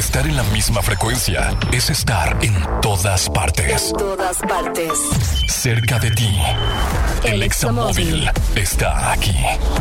Estar en la misma frecuencia es estar en todas partes. En todas partes. Cerca de ti. El Examóvil está aquí.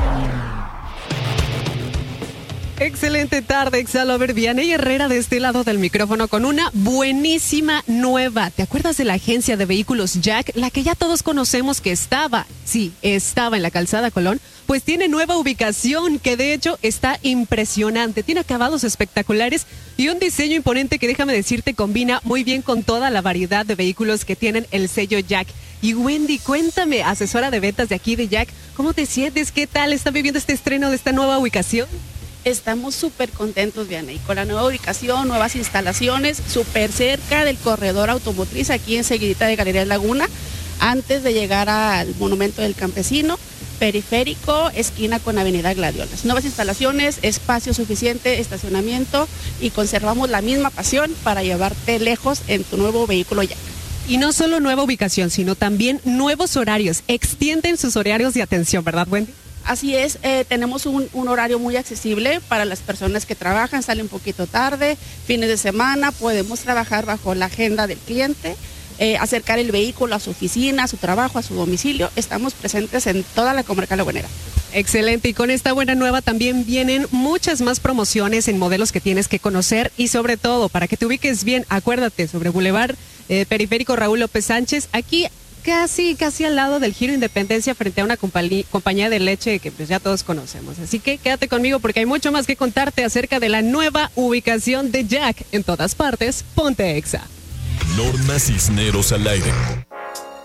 Excelente tarde, Exalover. Vianey Herrera de este lado del micrófono con una buenísima nueva. ¿Te acuerdas de la agencia de vehículos Jack? La que ya todos conocemos que estaba en la Calzada Colón. Pues tiene nueva ubicación que de hecho está impresionante. Tiene acabados espectaculares y un diseño imponente que, déjame decirte, combina muy bien con toda la variedad de vehículos que tienen el sello Jack. Y Wendy, cuéntame, asesora de ventas de aquí de Jack, ¿cómo te sientes? ¿Qué tal está viviendo este estreno de esta nueva ubicación? Estamos súper contentos, Vianey, con la nueva ubicación, nuevas instalaciones, súper cerca del corredor automotriz, aquí enseguidita de Galerías Laguna, antes de llegar al Monumento del Campesino, periférico, esquina con Avenida Gladiolas. Nuevas instalaciones, espacio suficiente, estacionamiento y conservamos la misma pasión para llevarte lejos en tu nuevo vehículo Jack. Y no solo nueva ubicación, sino también nuevos horarios. Extienden sus horarios de atención, ¿verdad, Wendy? Así es, tenemos un horario muy accesible para las personas que trabajan, salen un poquito tarde, fines de semana, podemos trabajar bajo la agenda del cliente, acercar el vehículo a su oficina, a su trabajo, a su domicilio. Estamos presentes en toda la comarca lagunera. Excelente, y con esta buena nueva también vienen muchas más promociones en modelos que tienes que conocer y sobre todo, para que te ubiques bien, acuérdate, sobre Boulevard Periférico Raúl López Sánchez, aquí casi al lado del Giro Independencia, frente a una compañía de leche que pues ya todos conocemos. Así que quédate conmigo porque hay mucho más que contarte acerca de la nueva ubicación de Jack. En todas partes, ponte Exa. Norma Cisneros al aire.